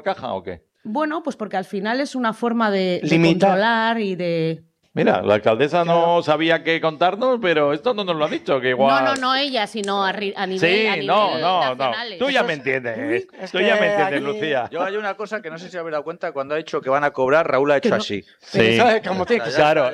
caja o qué? Bueno, pues porque al final es una forma de Limitar. controlar y de... Mira, la alcaldesa no sabía qué contarnos, pero esto no nos lo ha dicho, que igual... No ella, sino a nivel Sí, no. nacionales. Tú ya me entiendes. es Tú ya que me entiendes, aquí- Lucía. Yo hay una cosa que no sé si habéis dado cuenta, cuando ha dicho que van a cobrar, Raúl ha hecho así. Sí. ¿Sabes? Como tiene que ser. Claro,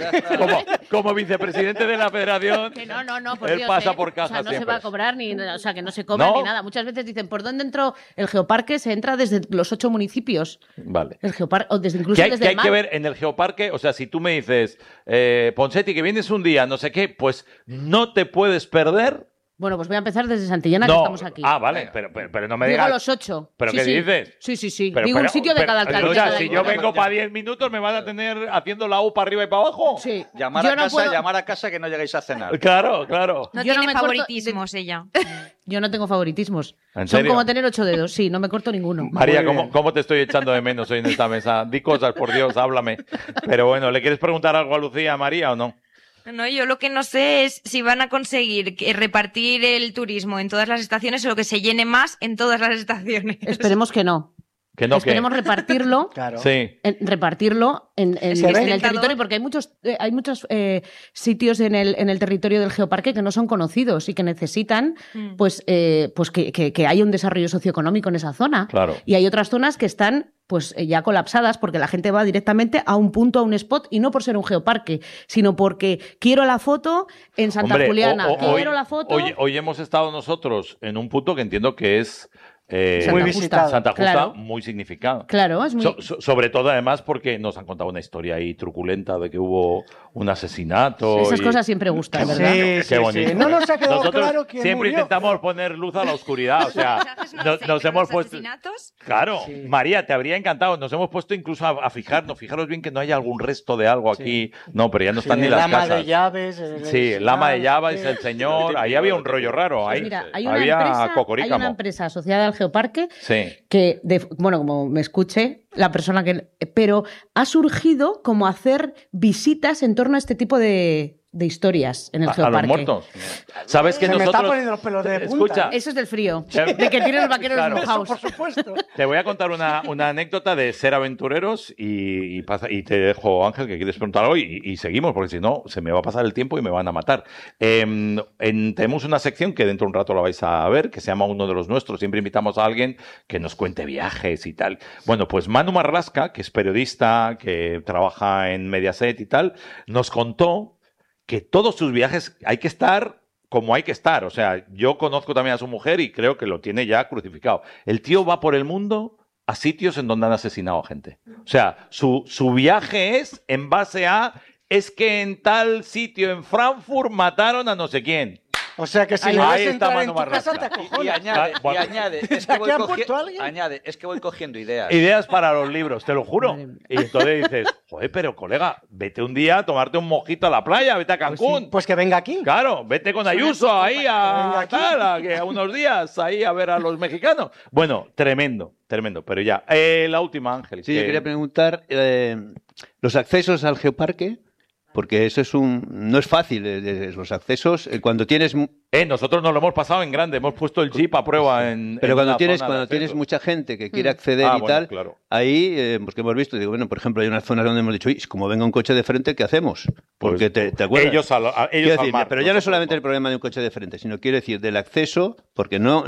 como vicepresidente de la federación, Que no, por él Dios, pasa ¿eh? por caja O sea, no se siempre. va a cobrar que no se cobra ¿No? ni nada. Muchas veces dicen, ¿por dónde entró el geoparque? Se entra desde los 8 municipios. Vale. El geoparque, o desde incluso ¿Qué desde hay el mar. que ver en el geoparque? O sea, si tú me dices, Ponseti, que vienes un día, no sé qué, pues no te puedes perder. Bueno, pues voy a empezar desde Santillana, que No. estamos aquí. Ah, vale, pero no me Digo digas. los 8. ¿Pero Sí, qué sí. dices? Sí. Pero- Digo un pero- sitio de pero- cada alcalde. escucha, de cada si yo ayuntamiento. vengo para 10 minutos, me van a tener haciendo la U para arriba y para abajo. Sí. Llamar Yo a no casa, puedo- llamar a casa que no lleguéis a cenar. Claro. No Yo no tiene me corto- favoritismos ella. Yo no tengo favoritismos. ¿En Son serio? como tener 8 dedos. Sí, no me corto ninguno. María, Muy bien. ¿cómo te estoy echando de menos hoy en esta mesa? Di cosas, por Dios, háblame. Pero bueno, ¿le quieres preguntar algo a Lucía, María, o no? No, yo lo que no sé es si van a conseguir repartir el turismo en todas las estaciones o lo que se llene más en todas las estaciones. Esperemos que no. Que no, Esperemos repartirlo. Claro. Sí. repartirlo en que ven- el territorio, porque hay muchos sitios en el territorio del geoparque que no son conocidos y que necesitan pues que haya un desarrollo socioeconómico en esa zona. Claro. Y hay otras zonas que están pues ya colapsadas porque la gente va directamente a un punto, a un spot, y no por ser un geoparque, sino porque quiero la foto en Santa Hombre, Juliana, quiero hoy- la foto... Hoy hemos estado nosotros en un punto que entiendo que es Santa Muy Justa. visitado. Santa Justa, Claro. muy significado. Claro, es muy... Sobre todo, además, porque nos han contado una historia ahí truculenta de que hubo un asesinato. Esas y- cosas siempre gustan, ¿verdad? Qué bonito. Sí. No nos ha quedado Nosotros claro quién siempre murió. intentamos poner luz a la oscuridad. O sea, ¿Haces una nos secta hemos de los puesto. asesinatos? Claro, Sí. María, te habría encantado. Nos hemos puesto incluso a fijarnos. Fijaros bien que no haya algún resto de algo aquí. No, pero ya no están ni el las ama casas. de llaves. Sí, el ama de llaves, el señor. Ahí había un rollo raro. Pues Ahí mira, hay había una cocorícamo. empresa asociada al geoparque Sí. que, bueno, como me escuche la persona pero ha surgido como hacer visitas en torno a este tipo de historias en el A los geoparque. muertos. ¿Sabes que Se me nosotros... está poniendo los pelos de punta. Escucha, Eso es del frío, Ya- de que tienen los vaqueros Claro. mojados. Por supuesto. te voy a contar una anécdota de ser aventureros y te dejo, Ángel, que quieres preguntar algo y seguimos, porque si no, se me va a pasar el tiempo y me van a matar. Tenemos una sección que dentro de un rato la vais a ver, que se llama Uno de los Nuestros. Siempre invitamos a alguien que nos cuente viajes y tal. Bueno, pues Manu Marlasca, que es periodista, que trabaja en Mediaset y tal, nos contó que todos sus viajes hay que estar como hay que estar. O sea, yo conozco también a su mujer y creo que lo tiene ya crucificado. El tío va por el mundo a sitios en donde han asesinado a gente. O sea, su viaje es en base a... Es que en tal sitio en Frankfurt mataron a no sé quién. O sea que si Ahí le ves está entrar en Manu tu casa, te Marlasca. acojonas. Y añade, Bueno. es que ¿Aquí han puesto a alguien? añade, es que voy cogiendo ideas. Ideas para los libros, te lo juro. Madre mía. Y entonces dices, joder, pero colega, vete un día a tomarte un mojito a la playa, vete a Cancún. Pues que venga aquí. Claro, vete con Ayuso ahí Venga a aquí. tal, a unos días ahí a ver a los mexicanos. Bueno, tremendo, pero ya. La última, Ángel. Sí, yo quería preguntar los accesos al geoparque, porque eso no es fácil, los accesos, cuando tienes... Nosotros nos lo hemos pasado en grande, hemos puesto el jeep a prueba en... Pero en cuando una tienes zona de acceso. mucha gente que quiere acceder Ah, y bueno, tal, claro. ahí, porque hemos visto, digo, bueno, por ejemplo, hay unas zonas donde hemos dicho, "Uy, como venga un coche de frente, ¿qué hacemos?" Porque Pues, te acuerdas. Ellos Quiero ellos al decir, mar, pero ya no es nosotros solamente el problema de un coche de frente, sino quiero decir del acceso, porque no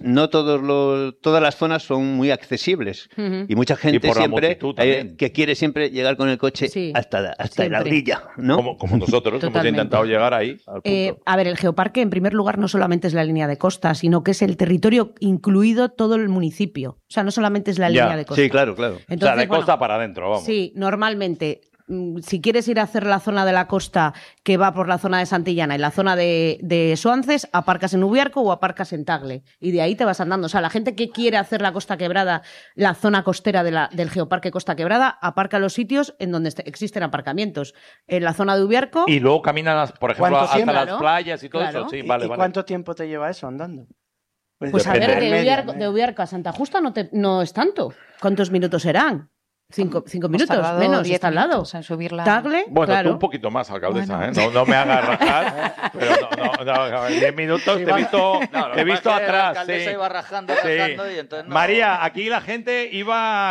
todas las zonas son muy accesibles. Ujú. Y mucha gente por la siempre multitud también. que quiere siempre llegar con el coche Sí, hasta la siempre. orilla, ¿no? Como nosotros hemos Totalmente. intentado llegar ahí. Al punto. A ver, el geoparque, en primer lugar, no solamente es la línea de costa, sino que es el territorio incluido todo el municipio. O sea, no solamente es la Ya, línea de costa. Sí, claro, claro. Entonces, o sea, de bueno, costa para adentro, vamos. Sí, normalmente, si quieres ir a hacer la zona de la costa que va por la zona de Santillana y la zona de Soances, aparcas en Ubiarco o aparcas en Tagle. Y de ahí te vas andando. O sea, la gente que quiere hacer la Costa Quebrada, la zona costera del Geoparque Costa Quebrada, aparca los sitios en donde existen aparcamientos. En la zona de Ubiarco... Y luego caminan, por ejemplo, ¿Cuánto hasta tiempo? las Claro, playas y todo claro. eso. Sí, ¿Y vale. cuánto tiempo te lleva eso andando? Pues a ver, Depende. de Ubiarco a Santa Justa no es tanto. ¿Cuántos minutos serán? Cinco minutos, tardado menos, 10 está al lado. minutos en subirla. Tagle, Bueno, claro. tú un poquito más, alcaldesa, Bueno. ¿eh? No me hagas rajar, pero no, 10 minutos te he visto, No, lo te he que visto pasa es que la atrás. alcaldesa Sí. iba rajando, Sí. y entonces no... María, aquí la gente iba